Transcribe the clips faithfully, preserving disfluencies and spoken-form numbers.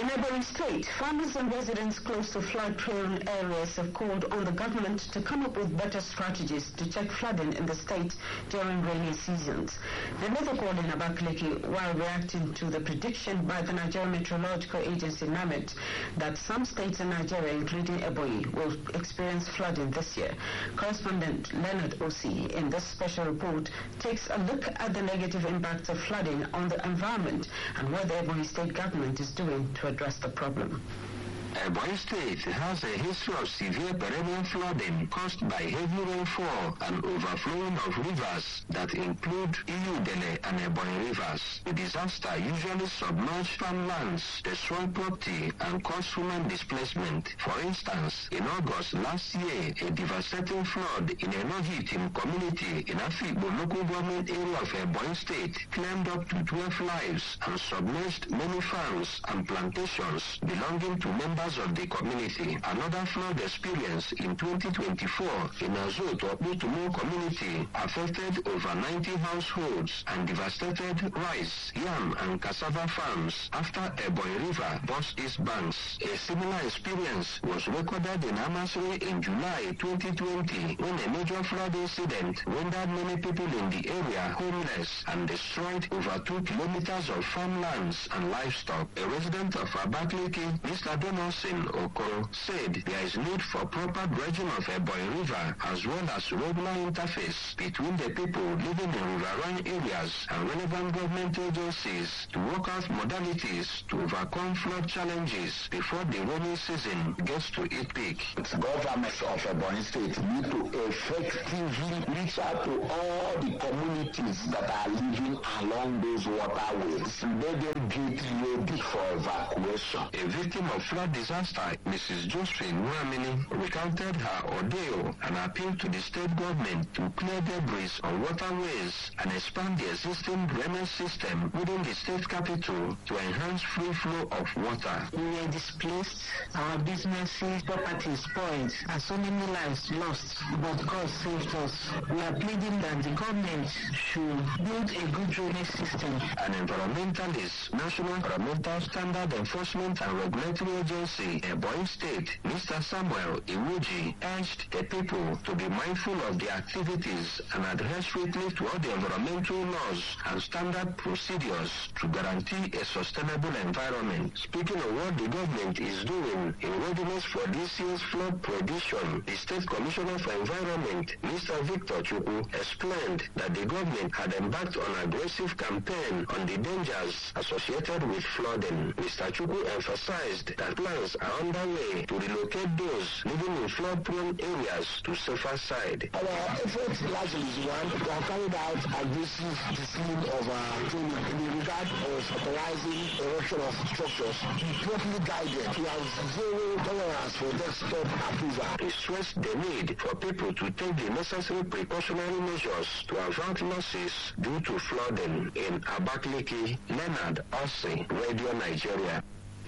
In Ebonyi State, farmers and residents close to flood-prone areas have called on the government to come up with better strategies to check flooding in the state during rainy seasons. They made the call in Abakaliki while reacting to the prediction by the Nigerian Meteorological Agency NAMED that some states in Nigeria, including Ebonyi, will experience flooding this year. Correspondent Leonard Osi in this special report takes a look at the negative impact of flooding on the environment and what the Ebonyi State government is doing to address the problem. Ebonyi State has a history of severe perennial flooding caused by heavy rainfall and overflowing of rivers that include Iyudele and Ebonyi rivers. The disaster usually submerges farmlands, destroy property, and cause human displacement. For instance, in August last year, a devastating flood in Enohitim community in Afikpo local government area of Ebonyi State claimed up to twelve lives and submerged many farms and plantations belonging to members of the community. Another flood experience in twenty twenty-four in Azoto Oputumo community affected over ninety households and devastated rice, yam, and cassava farms after Ebonyi River burst its banks. A similar experience was recorded in Amasri in July twenty twenty when a major flood incident rendered many people in the area homeless and destroyed over two kilometers of farmlands and livestock. A resident of Abakaliki, Mister Donos Okoro, said there is need for proper dredging of Ebonyi River as well as regular interface between the people living in riverine areas and relevant government agencies to work out modalities to overcome flood challenges before the rainy season gets to its peak. Governments of Ebonyi State need to effectively reach out to all the communities that are living along those waterways. Let them get ready for evacuation. A victim of flood disaster, Missus Josephine Nwamini, recounted her ordeal and appealed to the state government to clear debris on waterways and expand the existing drainage system within the state capital to enhance free flow of water. We are displaced, our businesses, properties spoiled, and so many lives lost, but God saved us. We are pleading that the government should build a good drainage system. An environmentalist, National Environmental Standard Enforcement and Regulatory Agency, Ebonyi State, Mister Samuel Iwuji, urged the people to be mindful of their activities and adhere strictly to all the environmental laws and standard procedures to guarantee a sustainable environment. Speaking of what the government is doing in readiness for this year's flood prediction, the State Commissioner for Environment, Mister Victor Chukwu, explained that the government had embarked on an aggressive campaign on the dangers associated with flooding. Mister Chukwu emphasized that plans are underway to relocate those living in flood-prone areas to safer side. Our efforts largely is one, we have carried out aggressive discipline of our training in the regard of authorizing erection of structures. We properly guided. We have zero tolerance for desktop approval. He stressed the need for people to take the necessary precautionary measures to avert losses due to flooding. In Abakaliki, Leonard Osi, Radio Nigeria.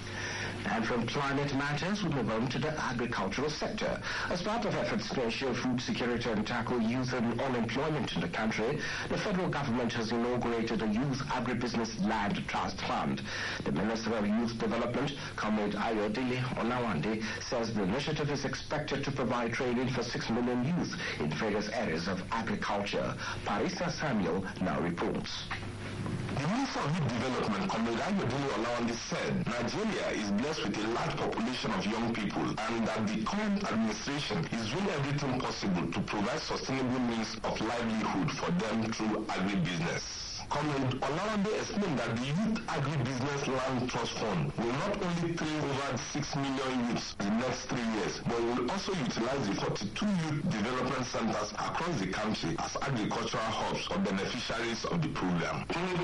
And from climate matters, we move on to the agricultural sector. As part of efforts to ensure food security and tackle youth and unemployment in the country, the federal government has inaugurated a Youth Agribusiness Land Trust Fund. The Minister of Youth Development, Comrade Ayodele Olawande, says the initiative is expected to provide training for six million youth in various areas of agriculture. Parisa Samuel now reports. The Minister of Youth Development, Comrade Ayodele Olawande, said Nigeria is blessed with a large population of young people and that the current administration is doing everything possible to provide sustainable means of livelihood for them through agribusiness. Comrade Olawande explained that the Youth Agribusiness Land Trust Fund will not only train over six million youths in the next three years, but will also utilize the forty-two youth development centers across the country as agricultural hubs for beneficiaries of the program.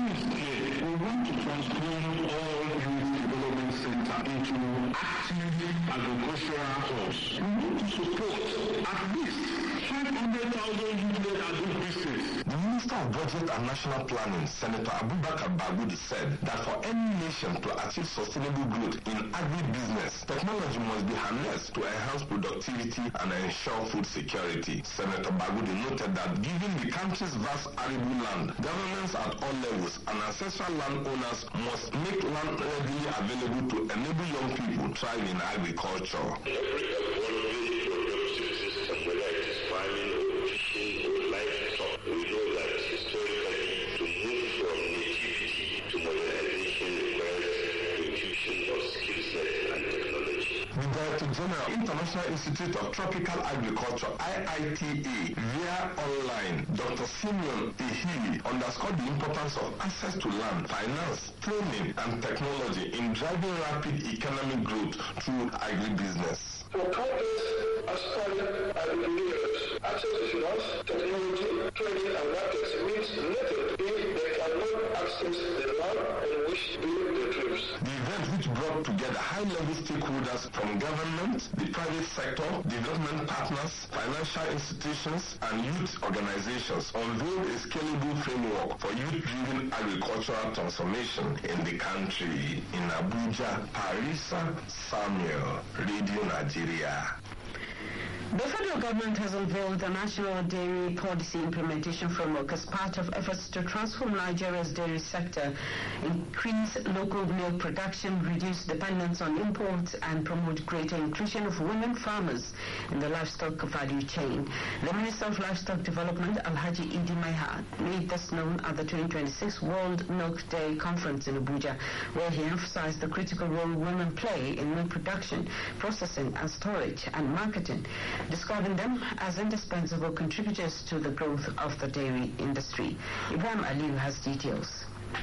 We want to transform all youth development centers into active agricultural hubs. We need to support at least five hundred thousand youth led agri business. The Minister of Budget and National Planning, Senator Abubakar Bagudu, said that for any nation to achieve sustainable growth in agribusiness, technology must be harnessed to enhance productivity and ensure food security. Senator Bagudu noted that given the country's vast arable land, governments at all levels and ancestral landowners must make land readily available to enable young people to thrive in agriculture. Every evolving productive system, whether it is farming or fishing or livestock, we know that historically to move from nativity to modernization requires infusion of skill set and technology. The Director General, International Institute of Tropical Agriculture, I I T A, via online, Doctor Simeon Ehili, underscored the importance of access to land, finance, training, and technology in driving rapid economic growth through agribusiness. For countless aspiring entrepreneurs, access to finance, technology, training, and markets means nothing if they cannot access the land on which to build their dreams. The event, which brought together high-level stakeholders from government, the private sector, development partners, financial institutions, and youth organizations, unveiled a scalable framework for youth-driven agricultural transformation in the country. In Abuja, Parisa Samuel, Radio Nigeria. The federal government has unveiled the National Dairy Policy Implementation Framework as part of efforts to transform Nigeria's dairy sector, increase local milk production, reduce dependence on imports, and promote greater inclusion of women farmers in the livestock value chain. The Minister of Livestock Development, Alhaji Idi Maiha, made this known at the twenty twenty-six World Milk Day Conference in Abuja, where he emphasized the critical role women play in milk production, processing, and storage, and marketing, describing them as indispensable contributors to the growth of the dairy industry. Ibrahim Aliyu has details.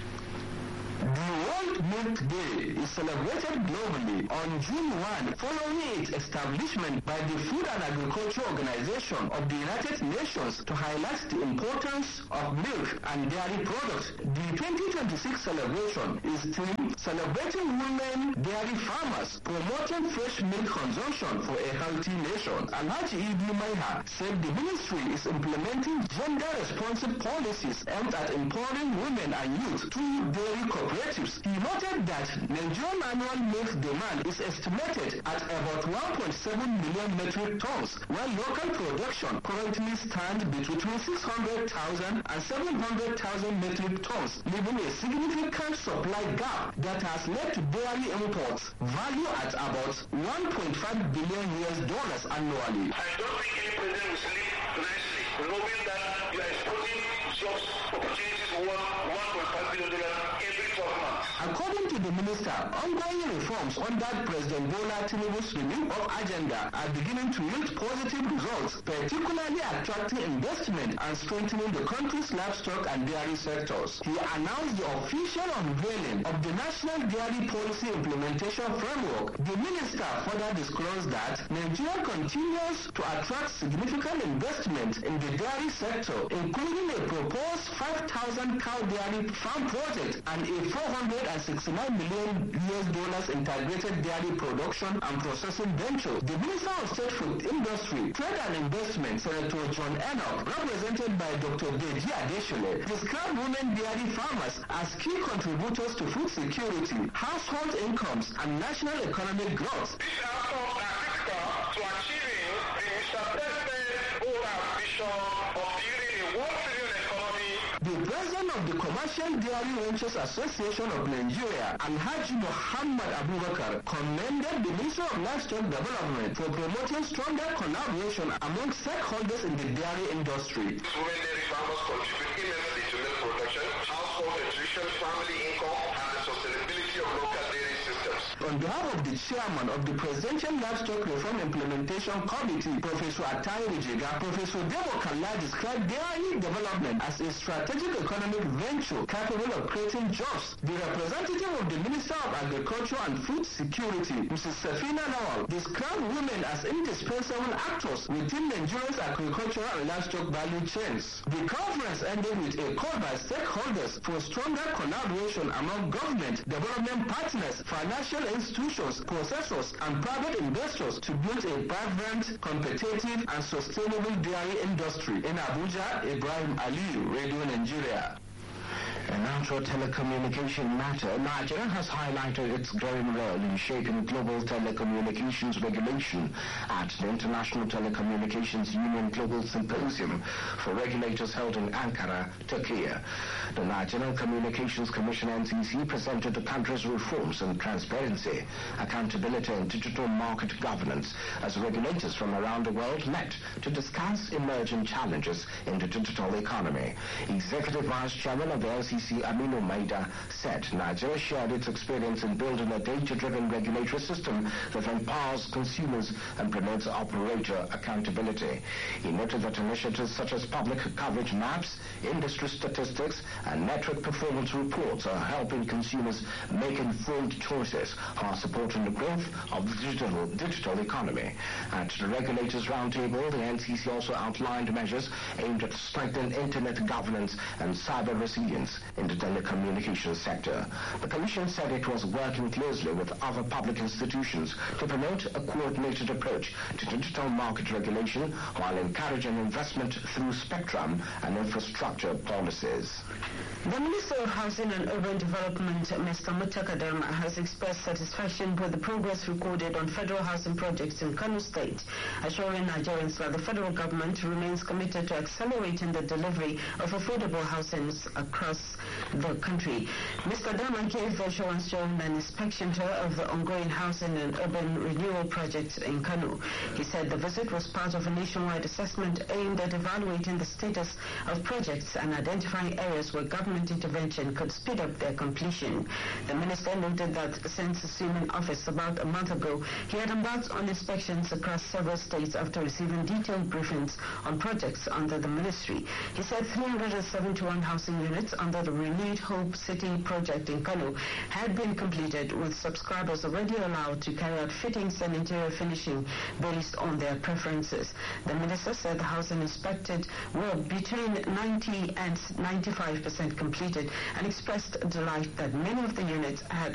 The World Milk Day is celebrated globally on June first following its establishment by the Food and Agriculture Organization of the United Nations to highlight the importance of milk and dairy products. The twenty twenty-six celebration is themed Celebrating Women Dairy Farmers, Promoting Fresh Milk Consumption for a Healthy Nation. Alhaji Idi Maiha said the ministry is implementing gender-responsive policies aimed at empowering women and youth through dairy cooperatives. He noted that Nigerian annual milk demand is estimated at about one point seven million metric tons, while local production currently stands between six hundred thousand and seven hundred thousand metric tons, leaving a significant supply gap that has led to dairy imports valued at about one point five billion U S dollars annually. I don't think any president will sleep nicely, knowing that you are exporting jobs, opportunities worth one point five billion dollars every twelve months. According to the minister, ongoing reforms under President Bola Tinubu's renewed of agenda are beginning to yield positive results, particularly attracting investment and strengthening the country's livestock and dairy sectors. He announced the official unveiling of the National Dairy Policy Implementation Framework. The minister further disclosed that Nigeria continues to attract significant investment in the dairy sector, including a proposed five thousand cow dairy farm project and a four hundred sixty-nine million U S dollars integrated dairy production and processing venture. The Minister of State Food Industry, Trade and Investment, Senator John Enoch, represented by Doctor Deji Adeshile, described women dairy farmers as key contributors to food security, household incomes, and national economic growth. These outcomes are critical to achieving the Mister President's own ambition of building a one trillion economy. The president of the Commercial Dairy Ranchers Association of Nigeria, Alhaji Muhammad Abubakar, commended the Minister of Livestock Development for promoting stronger collaboration among stakeholders in the dairy industry. Women dairy farmers contribute immensely to milk production, household nutrition, family income, and the sustainability of local dairy systems. On behalf of the chairman of the Presidential Livestock Reform Implementation Committee, Professor Atayi Rijiga, Professor Debo Kalla described dairy development as a strategic economic venture capable of creating jobs. The representative of the Minister of Agriculture and Food Security, Missus Safina Lawal, described women as indispensable actors within Nigeria's agricultural and livestock value chains. The conference ended with a call by stakeholders for stronger collaboration among government, development partners, financial institutions, processors, and private investors to build a vibrant, competitive, and sustainable dairy industry. In Abuja, Ibrahim Aliyu, Radio Nigeria. And now to a telecommunication matter, Nigeria has highlighted its growing role in shaping global telecommunications regulation at the International Telecommunications Union Global Symposium for Regulators held in Ankara, Turkey. The Nigerian Communications Commission N C C presented the country's reforms in transparency, accountability and digital market governance as regulators from around the world met to discuss emerging challenges in the digital economy. Executive Vice Chairman of the N C C, Aminu Maida, said Nigeria shared its experience in building a data-driven regulatory system that empowers consumers and promotes operator accountability. He noted that initiatives such as public coverage maps, industry statistics, and network performance reports are helping consumers make informed choices while supporting the growth of the digital, digital economy. At the Regulators Roundtable, the N C C also outlined measures aimed at strengthening internet governance and cyber resilience in the telecommunications sector. The Commission said it was working closely with other public institutions to promote a coordinated approach to digital market regulation while encouraging investment through spectrum and infrastructure policies. The Minister of Housing and Urban Development, Mister Mutakadam, has expressed satisfaction with the progress recorded on federal housing projects in Kano State, assuring Nigerians that the federal government remains committed to accelerating the delivery of affordable housing across the country. Mister Dama gave assurance during an inspection tour of the ongoing housing and urban renewal projects in Kano. He said the visit was part of a nationwide assessment aimed at evaluating the status of projects and identifying areas where government intervention could speed up their completion. The minister noted that since assuming office about a month ago, he had embarked on inspections across several states after receiving detailed briefings on projects under the ministry. He said three hundred seventy-one housing units under the Renewed Hope City project in Kano had been completed, with subscribers already allowed to carry out fittings and interior finishing based on their preferences. The minister said the housing inspected were between ninety and ninety-five percent completed and expressed delight that many of the units had